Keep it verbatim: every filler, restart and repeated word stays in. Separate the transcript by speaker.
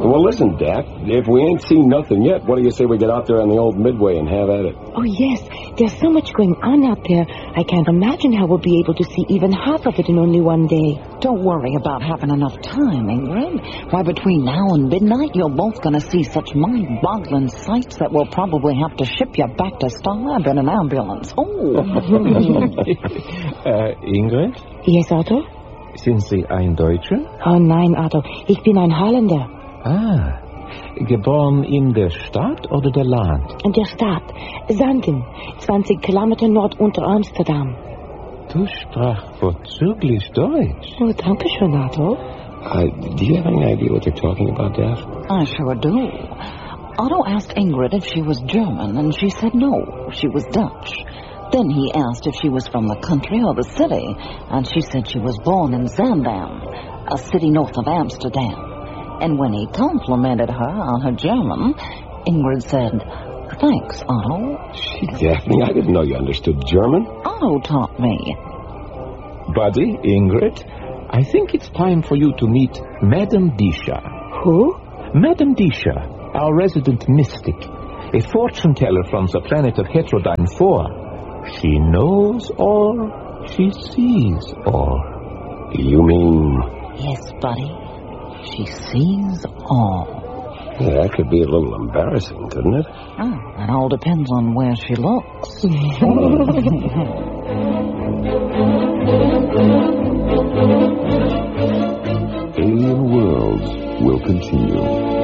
Speaker 1: Well, listen, Daff, if we ain't seen nothing yet, what do you say we get out there on the old Midway and have at it?
Speaker 2: Oh, yes. There's so much going on out there, I can't imagine how we'll be able to see even half of it in only one day.
Speaker 3: Don't worry about having enough time, Ingrid. Why, between now and midnight, you're both going to see such mind-boggling sights that we'll probably have to ship you back to Starlab in an ambulance. Oh.
Speaker 4: uh, Ingrid?
Speaker 2: Yes, Otto?
Speaker 4: Sind Sie ein Deutscher?
Speaker 2: Oh, nein, Otto. Ich bin ein Holländer.
Speaker 4: Ah, geboren in der Stadt oder der Land?
Speaker 2: In der Stadt. Sanden. zwanzig Kilometer nord unter Amsterdam.
Speaker 4: Du sprachst vorzüglich Deutsch.
Speaker 2: Oh, danke schön, Otto.
Speaker 1: Uh, do you have any idea what they're talking about, Daff?
Speaker 3: I sure do. Otto asked Ingrid if she was German, and she said no, she was Dutch. Then he asked if she was from the country or the city, and she said she was born in Zaandam, a city north of Amsterdam. And when he complimented her on her German, Ingrid said, "Thanks, Otto."
Speaker 1: Gee, Daphne, I didn't know you understood German.
Speaker 3: Otto taught me.
Speaker 4: Buddy, Ingrid, I think it's time for you to meet Madame Disha.
Speaker 2: Who?
Speaker 4: Madame Disha, our resident mystic, a fortune teller from the planet of Heterodyne four. She knows all, she sees all.
Speaker 1: You mean...
Speaker 3: Yes, buddy. She sees all.
Speaker 1: Yeah, that could be a little embarrassing, couldn't it?
Speaker 3: Oh, it all depends on where she looks.